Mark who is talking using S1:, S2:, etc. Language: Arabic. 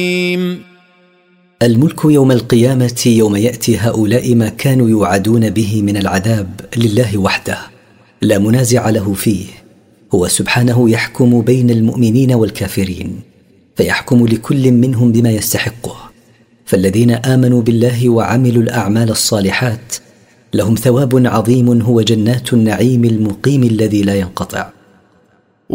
S1: الملك يوم القيامة يوم يأتي هؤلاء ما كانوا يوعدون به من العذاب لله وحده لا منازع له فيه. هو سبحانه يحكم بين المؤمنين والكافرين، فيحكم لكل منهم بما يستحقه. فالذين آمنوا بالله وعملوا الأعمال الصالحات لهم ثواب عظيم هو جنات النعيم المقيم الذي لا ينقطع.